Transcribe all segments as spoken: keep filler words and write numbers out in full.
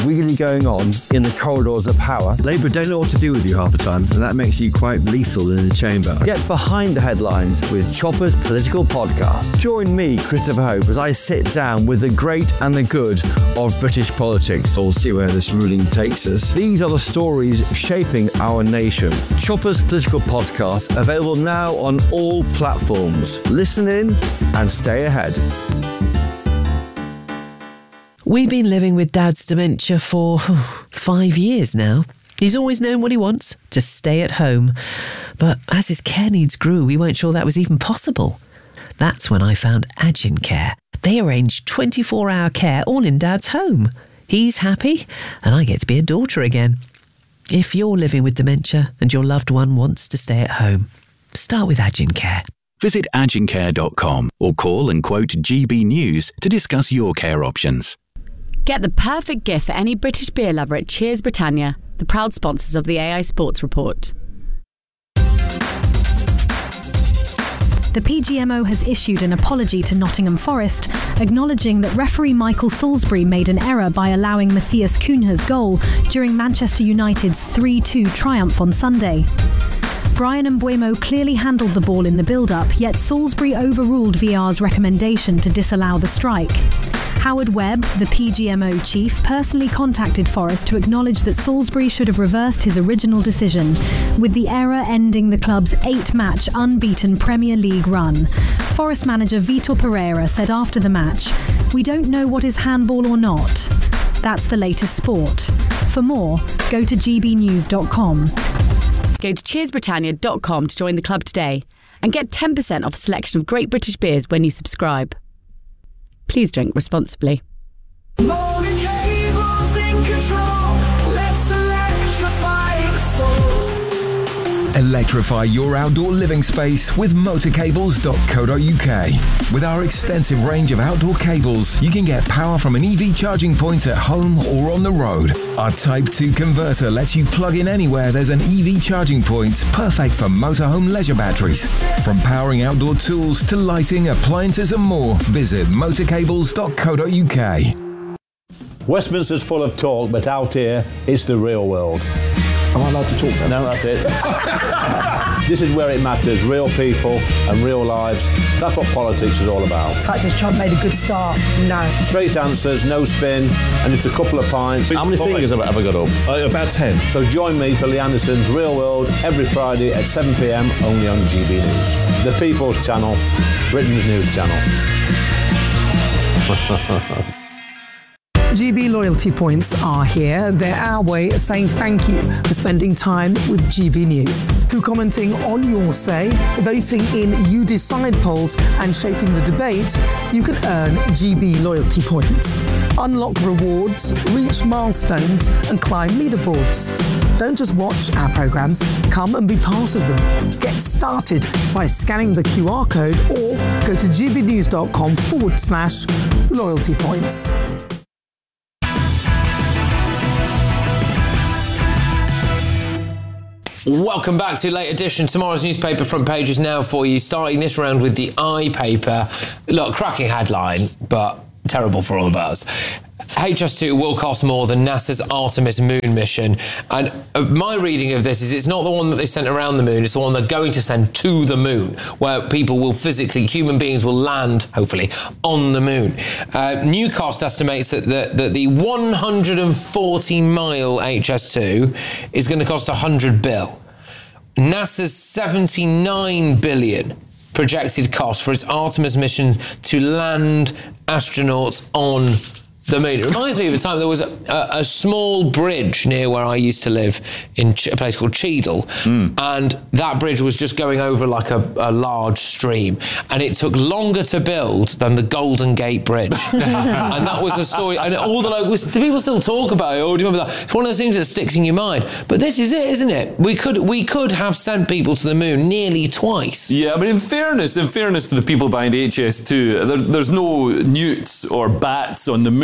really going on in the corridors of power. Labour don't know what to do with you half the time, and that makes you quite lethal in the chamber. Get behind the headlines with Chopper's Political Podcast. Join me, Christopher Hope, as I sit down with the great and the good of British politics. We'll see where this ruling takes us. These are the stories shaping our nation. Chopper's Political Podcast, available now on all platforms. Listen in and stay ahead. We've been living with Dad's dementia for five years now. He's always known what he wants, to stay at home. But as his care needs grew, we weren't sure that was even possible. That's when I found Agin Care. They arrange twenty-four hour care all in Dad's home. He's happy, and I get to be a daughter again. If you're living with dementia and your loved one wants to stay at home, start with Agin Care. Visit agin care dot com or call and quote G B News to discuss your care options. Get the perfect gift for any British beer lover at Cheers Britannia, the proud sponsors of the A I Sports Report. The P G M O has issued an apology to Nottingham Forest, acknowledging that referee Michael Salisbury made an error by allowing Matthias Cunha's goal during Manchester United's three two triumph on Sunday. Brian Mbeumo clearly handled the ball in the build-up, yet Salisbury overruled V R's recommendation to disallow the strike. Howard Webb, the P G M O chief, personally contacted Forest to acknowledge that Salisbury should have reversed his original decision, with the error ending the club's eight-match unbeaten Premier League run. Forest manager Vitor Pereira said after the match, "We don't know what is handball or not. That's the latest sport. For more, go to g b news dot com. Go to cheers britannia dot com to join the club today and get ten percent off a selection of great British beers when you subscribe. Please drink responsibly. Morning cables in control. Let's electrify the soul. Electrify your outdoor living space with motor cables dot co dot u k. With our extensive range of outdoor cables, you can get power from an E V charging point at home or on the road. Our Type two converter lets you plug in anywhere there's an E V charging point, perfect for motorhome leisure batteries. From powering outdoor tools to lighting, appliances and more, visit motor cables dot co dot u k. Westminster's full of talk, but out here, it's the real world. Am I allowed to talk now? No, that's it. This is where it matters, real people and real lives. That's what politics is all about. In fact, has Trump made a good start? No. Straight answers, no spin, and just a couple of pints. How many fingers have I got up? Uh, about ten. So join me for Lee Anderson's Real World every Friday at seven p m only on G B News. The People's Channel, Britain's news channel. G B loyalty points are here. They're our way of saying thank you for spending time with G B News. Through commenting on your say, voting in You Decide polls and shaping the debate, you can earn G B loyalty points. Unlock rewards, reach milestones and climb leaderboards. Don't just watch our programmes, come and be part of them. Get started by scanning the Q R code or go to gbnews.com forward slash loyalty points. Welcome back to Late Edition. Tomorrow's newspaper front page is now for you, starting this round with the I paper. Look, cracking headline, but terrible for all of us. H S two will cost more than NASA's Artemis moon mission. And my reading of this is it's not the one that they sent around the moon, it's the one they're going to send to the moon, where people will physically, human beings will land, hopefully, on the moon. Uh, new cost estimates that the, that the one hundred forty mile H S two is going to cost one hundred bill. NASA's seventy-nine billion projected cost for its Artemis mission to land astronauts on the moon. It reminds me of a time there was a, a, a small bridge near where I used to live in Ch- a place called Cheadle, mm. and that bridge was just going over like a, a large stream, and it took longer to build than the Golden Gate Bridge. And that was the story, and all the locals, people still talk about it. Oh, do you remember that? It's one of those things that sticks in your mind. But this is it, isn't it? We could we could have sent people to the moon nearly twice. Yeah, but in fairness, in fairness to the people behind H S two, there, there's no newts or bats on the moon.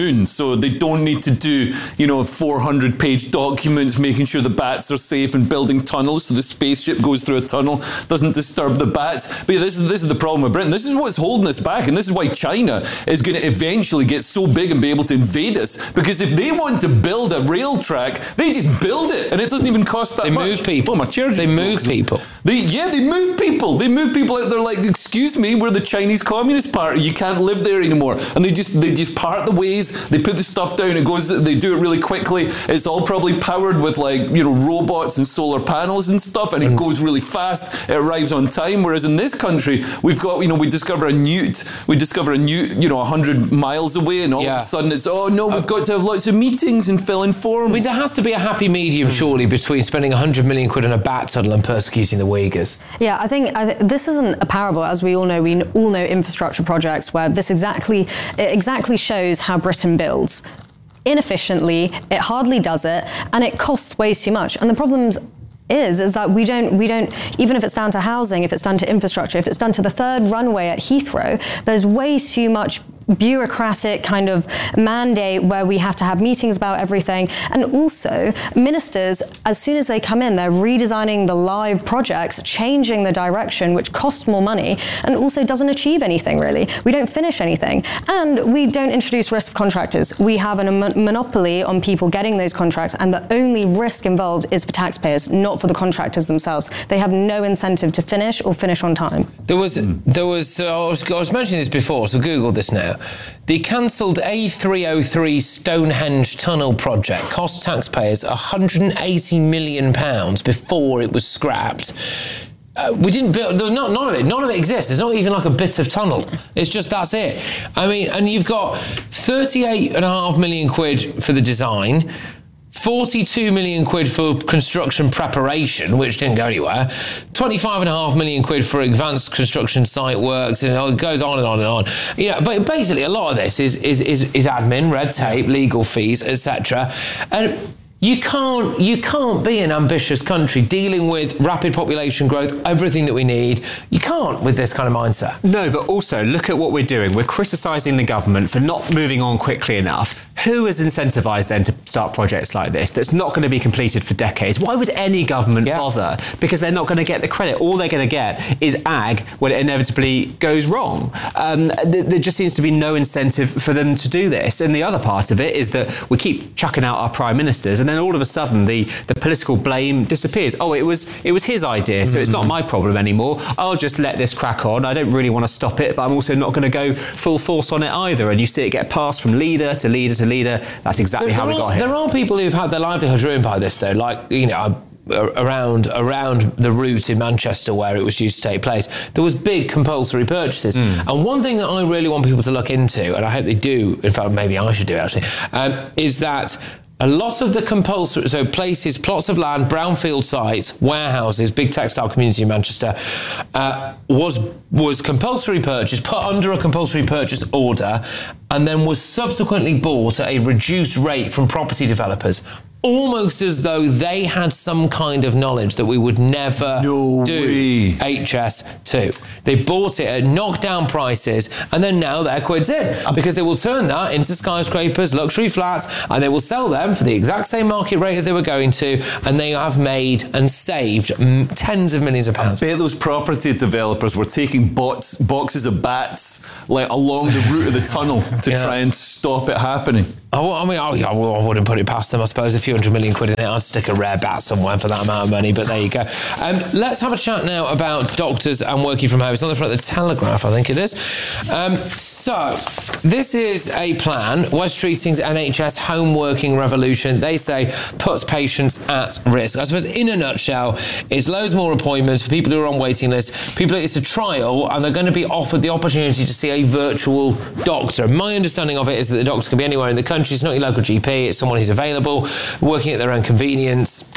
moon, so they don't need to do, you know, four hundred page documents making sure the bats are safe and building tunnels so the spaceship goes through a tunnel, doesn't disturb the bats. But yeah, this is this is the problem with Britain. This is what's holding us back, and this is why China is going to eventually get so big and be able to invade us. Because if they want to build a rail track, they just build it, and it doesn't even cost that they much. They move people. Oh, my chair They move people. They, yeah, they move people. They move people out there like, excuse me, we're the Chinese Communist Party. You can't live there anymore. And they just they just part the ways. They put the stuff down. It goes. They do it really quickly. It's all probably powered with like you know robots and solar panels and stuff, and it mm. goes really fast. It arrives on time. Whereas in this country, we've got you know we discover a newt. We discover a newt you know a hundred miles away, and all yeah. of a sudden it's oh no, we've uh, got to have lots of meetings and fill in forms. I mean, there has to be a happy medium, surely, between spending a hundred million quid on a bat tunnel and persecuting the Uyghurs. Yeah, I think, I th- this isn't a parable. As we all know, we all know infrastructure projects where this exactly it exactly shows how Britain builds. Inefficiently, it hardly does it, and it costs way too much. And the problems is is that we don't we don't even if it's down to housing, if it's done to infrastructure, if it's done to the third runway at Heathrow, there's way too much bureaucratic kind of mandate where we have to have meetings about everything. And also ministers, as soon as they come in, they're redesigning the live projects, changing the direction, which costs more money and also doesn't achieve anything really. We don't finish anything, and we don't introduce risk for contractors. We have a mon- monopoly on people getting those contracts, and the only risk involved is for taxpayers, not for the contractors themselves. They have no incentive to finish or finish on time. There was, there was. Uh, I was, I was mentioning this before, so Google this now. The cancelled A three oh three Stonehenge tunnel project cost taxpayers one hundred eighty million pounds before it was scrapped. Uh, we didn't build, there was not, none of it, none of it exists. There's not even like a bit of tunnel. It's just, that's it. I mean, and you've got thirty-eight and a half million quid for the design, forty-two million quid for construction preparation, which didn't go anywhere, twenty-five and a half million quid for advanced construction site works, and it goes on and on and on. Yeah, but basically a lot of this is is is, is admin, red tape, legal fees, et cetera. And You can't, you can't be an ambitious country dealing with rapid population growth, everything that we need. You can't with this kind of mindset. No, but also look at what we're doing. We're criticising the government for not moving on quickly enough. Who is incentivised then to start projects like this that's not going to be completed for decades? Why would any government yeah. bother? Because they're not going to get the credit. All they're going to get is ag when it inevitably goes wrong. Um, th- there just seems to be no incentive for them to do this. And the other part of it is that we keep chucking out our prime ministers, and then all of a sudden the, the political blame disappears. Oh, it was it was his idea, so mm-hmm. it's not my problem anymore. I'll just let this crack on. I don't really want to stop it, but I'm also not going to go full force on it either. And you see it get passed from leader to leader to leader. That's exactly how we are, got here. There are people who've had their livelihoods ruined by this, though. Like, you know, around around the route in Manchester where it was due to take place, there was big compulsory purchases. Mm. And one thing that I really want people to look into, and I hope they do, in fact, maybe I should do it actually, um, is that a lot of the compulsory, so places, plots of land, brownfield sites, warehouses, big textile community in Manchester, uh, was was compulsory purchase, put under a compulsory purchase order, and then was subsequently bought at a reduced rate from property developers. Almost as though they had some kind of knowledge that we would never no do way. H S two. They bought it at knockdown prices, and then now they're quids in because they will turn that into skyscrapers, luxury flats, and they will sell them for the exact same market rate as they were going to, and they have made and saved m- tens of millions of pounds. I bet those property developers were taking bots, boxes of bats like along the route of the tunnel to yeah. try and stop it happening. Oh, I mean, I, I wouldn't put it past them. I suppose a few hundred million quid in it, I'd stick a rare bat somewhere for that amount of money, but there you go. Um, let's have a chat now about doctors and working from home. It's on the front of the Telegraph, I think it is. Um, so, this is a plan. West Streeting's N H S home working revolution, they say, puts patients at risk. I suppose, in a nutshell, it's loads more appointments for people who are on waiting lists. People, it's a trial, and they're going to be offered the opportunity to see a virtual doctor. My understanding of it is that the doctor can be anywhere in the country. It's not your local G P, it's someone who's available, working at their own convenience.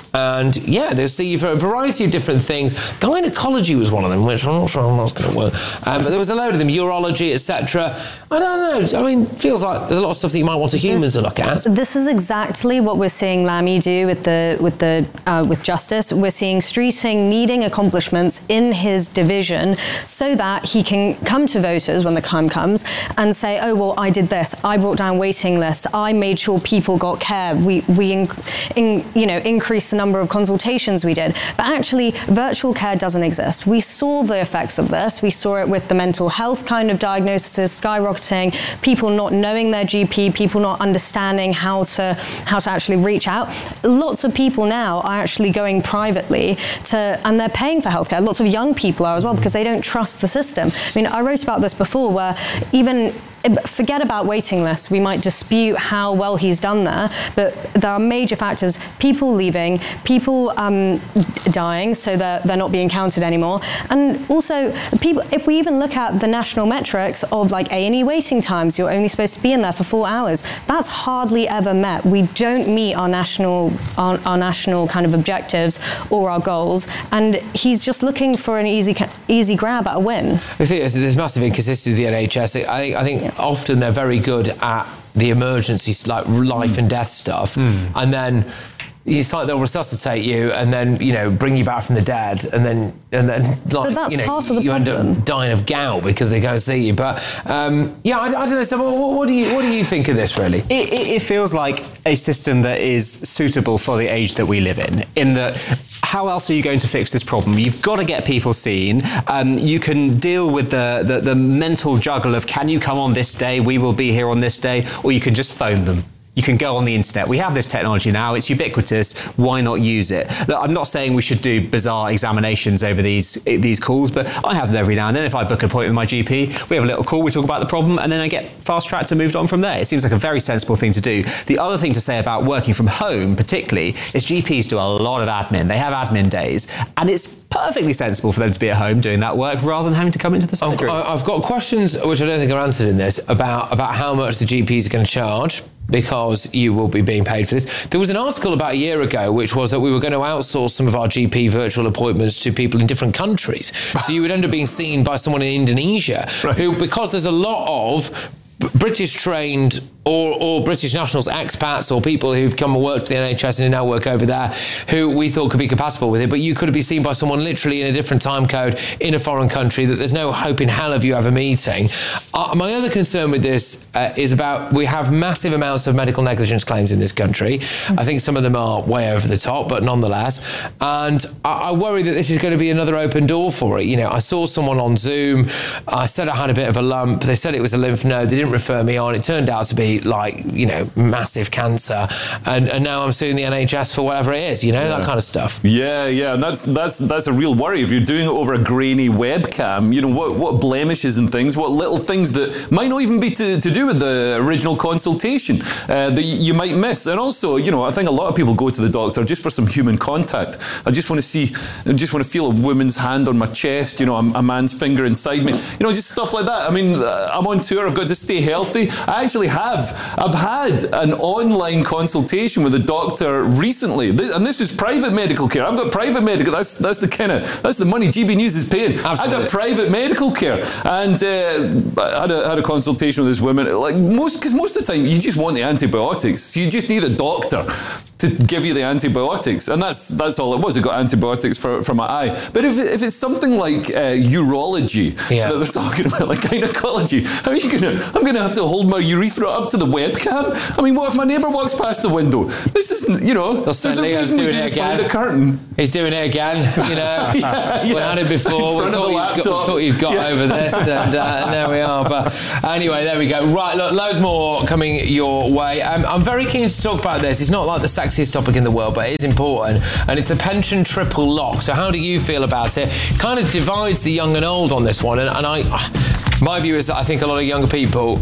And yeah, they see you for a variety of different things. Gynecology was one of them, which I'm not sure I'm going to work. Um, but there was a load of them, urology, et cetera. I don't know. I mean, feels like there's a lot of stuff that you might want a human this, to look at. This is exactly what we're seeing Lammy do with the with the uh, with justice. We're seeing Streeting needing accomplishments in his division so that he can come to voters when the time comes and say, oh well, I did this. I brought down waiting lists. I made sure people got care. We we in, in, you know increased the number of consultations we did. But actually, virtual care doesn't exist. We saw the effects of this. We saw it with the mental health kind of diagnoses skyrocketing, people not knowing their G P, people not understanding how to how to actually reach out. Lots of people now are actually going privately to, and they're paying for healthcare. Lots of young people are as well because they don't trust the system. I mean, I wrote about this before where even forget about waiting lists. We might dispute how well he's done there, but there are major factors: people leaving, people um, dying, so they're they're not being counted anymore, and also people. If we even look at the national metrics of like A and E waiting times, you're only supposed to be in there for four hours. That's hardly ever met. We don't meet our national our, our national kind of objectives or our goals, and he's just looking for an easy easy grab at a win. I think there's, there's massive inconsistency with the N H S. I think I think. Yeah. Often they're very good at the emergencies, like life mm. and death stuff, mm. and then it's like they'll resuscitate you and then, you know, bring you back from the dead, and then and then like that's you know part of the you problem. end up dying of gout because they go and see you. But um, yeah, I, I don't know. So what, what do you what do you think of this? Really, it, it, it feels like a system that is suitable for the age that we live in. In that, how else are you going to fix this problem? You've got to get people seen. Um, you can deal with the, the the mental juggle of, can you come on this day? We will be here on this day, or you can just phone them. You can go on the internet. We have this technology now. It's ubiquitous. Why not use it? Look, I'm not saying we should do bizarre examinations over these these calls, but I have them every now and then. If I book an appointment with my G P, we have a little call, we talk about the problem, and then I get fast-tracked and moved on from there. It seems like a very sensible thing to do. The other thing to say about working from home, particularly, is G Ps do a lot of admin. They have admin days, and it's perfectly sensible for them to be at home doing that work rather than having to come into the surgery. I've got questions which I don't think are answered in this about, about how much the G Ps are going to charge, because you will be being paid for this. There was an article about a year ago which was that we were going to outsource some of our G P virtual appointments to people in different countries. So you would end up being seen by someone in Indonesia, right, who, because there's a lot of British trained or, or British nationals, expats, or people who've come and worked for the N H S and now work over there, who we thought could be compatible with it, but you could be seen by someone literally in a different time code in a foreign country that there's no hope in hell of you ever meeting. Uh, my other concern with this uh, is about, we have massive amounts of medical negligence claims in this country. Mm-hmm. I think some of them are way over the top, but nonetheless. And I, I worry that this is going to be another open door for it. You know, I saw someone on Zoom, I said I had a bit of a lump, they said it was a lymph node, they didn't refer me on, it turned out to be like, you know, massive cancer, and, and now I'm suing the N H S for whatever it is, you know, yeah. that kind of stuff. Yeah, yeah, and that's that's that's a real worry if you're doing it over a grainy webcam. You know, what what blemishes and things, what little things that might not even be to, to do with the original consultation uh, that you might miss. And also, you know, I think a lot of people go to the doctor just for some human contact. I just want to see, I just want to feel a woman's hand on my chest, you know, a, a man's finger inside me, you know, just stuff like that. I mean, I'm on tour, I've got to stay healthy. I actually have. I've had an online consultation with a doctor recently, and this is private medical care. I've got private medical, that's that's the kind of, that's the money G B News is paying. Absolutely. I got private medical care, and uh, I had a, had a consultation with this woman, like most, because most of the time you just want the antibiotics, so you just need a doctor to give you the antibiotics, and that's that's all it was. I got antibiotics for, for my eye. But if, if it's something like uh, urology yeah. that they're talking about, like gynecology, how are you gonna? I'm gonna have to hold my urethra up to the webcam. I mean, what if my neighbour walks past the window? This isn't, you know. There's a reason we just behind the curtain. He's doing it again. You know, yeah, yeah. we had it before. We thought, you've got, we thought you've got yeah. over this, and, uh, and there we are. But anyway, there we go. Right, look, loads more coming your way. Um, I'm very keen to talk about this. It's not like the sexiest topic in the world, but it is important, and it's the pension triple lock. So how do you feel about it? Kind of divides the young and old on this one, and, and I, my view is that I think a lot of younger people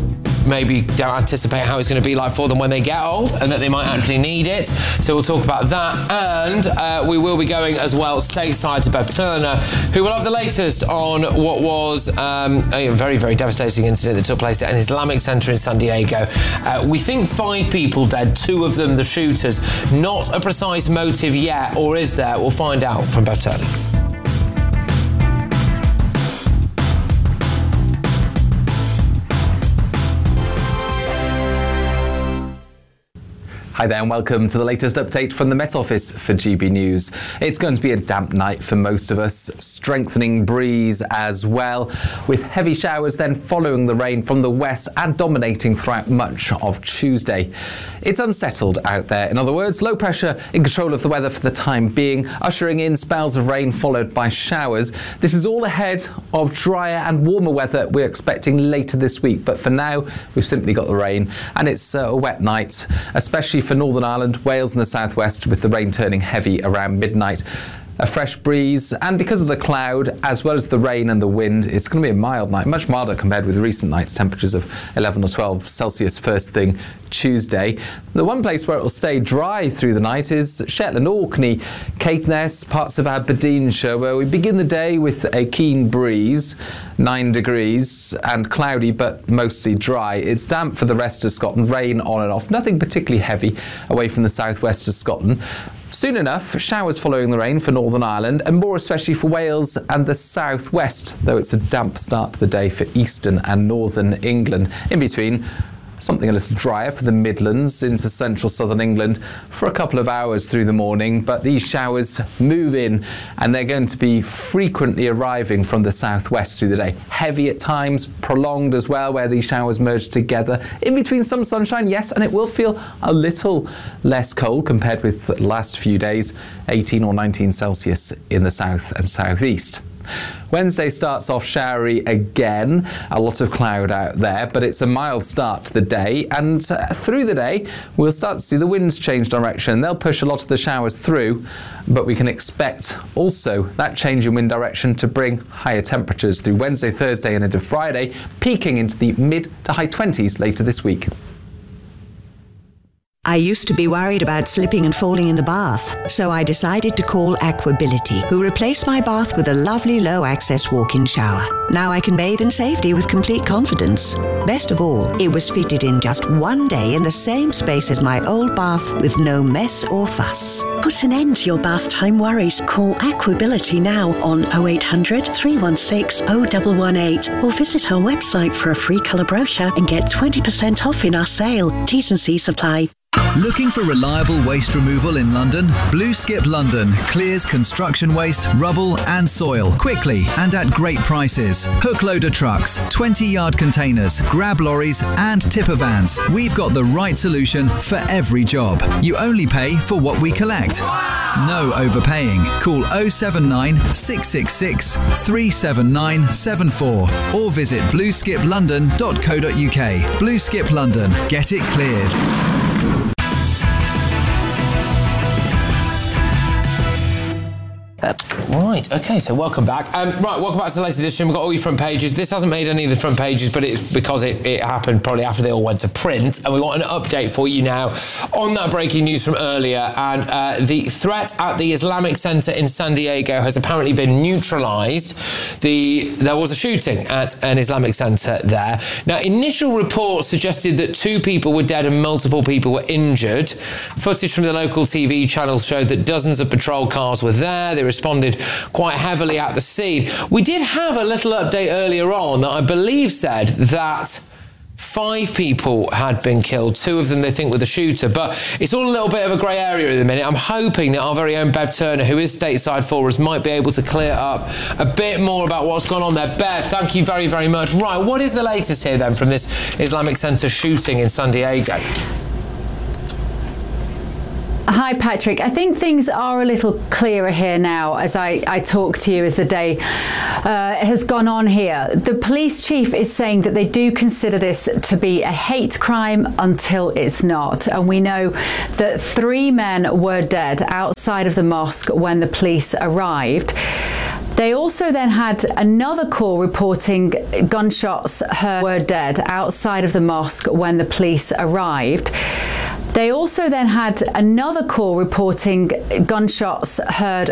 maybe don't anticipate how it's going to be like for them when they get old, and that they might actually need it. So we'll talk about that, and uh, we will be going as well stateside to Bev Turner, who will have the latest on what was um, a very, very devastating incident that took place at an Islamic centre in San Diego. Uh, we think five people dead, two of them the shooters. Not a precise motive yet, or is there? We'll find out from Bev Turner. Hi there and welcome to the latest update from the Met Office for G B News. It's going to be a damp night for most of us, strengthening breeze as well, with heavy showers then following the rain from the west and dominating throughout much of Tuesday. It's unsettled out there. In other words, low pressure in control of the weather for the time being, ushering in spells of rain followed by showers. This is all ahead of drier and warmer weather we're expecting later this week, but for now we've simply got the rain, and it's a wet night, especially for Northern Ireland, Wales and the southwest, with the rain turning heavy around midnight. A fresh breeze, and because of the cloud as well as the rain and the wind, it's going to be a mild night, much milder compared with recent nights, temperatures of eleven or twelve Celsius first thing Tuesday. The one place where it will stay dry through the night is Shetland, Orkney, Caithness, parts of Aberdeenshire, where we begin the day with a keen breeze, nine degrees and cloudy but mostly dry. It's damp for the rest of Scotland, rain on and off, nothing particularly heavy away from the southwest of Scotland. Soon enough, showers following the rain for Northern Ireland, and more especially for Wales and the southwest, though it's a damp start to the day for eastern and northern England. In between, something a little drier for the Midlands into central southern England for a couple of hours through the morning, but these showers move in and they're going to be frequently arriving from the southwest through the day. Heavy at times, prolonged as well, where these showers merge together. In between some sunshine, yes, and it will feel a little less cold compared with the last few days, eighteen or nineteen Celsius in the south and southeast. Wednesday starts off showery again, a lot of cloud out there, but it's a mild start to the day, and uh, through the day we'll start to see the winds change direction. They'll push a lot of the showers through, but we can expect also that change in wind direction to bring higher temperatures through Wednesday, Thursday and into Friday, peaking into the mid to high twenties later this week. I used to be worried about slipping and falling in the bath, so I decided to call Aquability, who replaced my bath with a lovely low-access walk-in shower. Now I can bathe in safety with complete confidence. Best of all, it was fitted in just one day in the same space as my old bath with no mess or fuss. Put an end to your bath time worries. Call Aquability now on oh eight hundred, three one six, oh one one eight or visit our website for a free colour brochure and get twenty percent off in our sale. T's and C's apply. Looking for reliable waste removal in London? Blue Skip London clears construction waste, rubble and soil quickly and at great prices. Hook loader trucks, twenty yard containers, grab lorries and tipper vans. We've got the right solution for every job. You only pay for what we collect. No overpaying. Call oh seven nine, six six six, three seven nine seven four or visit blue skip london dot co dot uk. Blue Skip London. Get it cleared. Right, okay, so welcome back. Um, right, welcome back to the latest edition. We've got all your front pages. This hasn't made any of the front pages, but it's because it, it happened probably after they all went to print. And we want an update for you now on that breaking news from earlier. And uh, the threat at the Islamic Centre in San Diego has apparently been neutralised. The, there was a shooting at an Islamic Centre there. Now, initial reports suggested that two people were dead and multiple people were injured. Footage from the local T V channel showed that dozens of patrol cars were there. They responded quite heavily at the scene. We did have a little update earlier on that I believe said that five people had been killed. Two of them they think were the shooter, but it's all a little bit of a grey area at the minute. I'm hoping that our very own Bev Turner, who is stateside for us, might be able to clear up a bit more about what's gone on there. Bev, thank you very, very much. Right, what is the latest here then from this Islamic Centre shooting in San Diego? Hi, Patrick. I think things are a little clearer here now as I, I talk to you as the day uh, has gone on here. The police chief is saying that they do consider this to be a hate crime until it's not. And we know that three men were dead outside of the mosque when the police arrived. They also then had another call reporting gunshots heard were dead outside of the mosque when the police arrived. They also then had another call reporting gunshots heard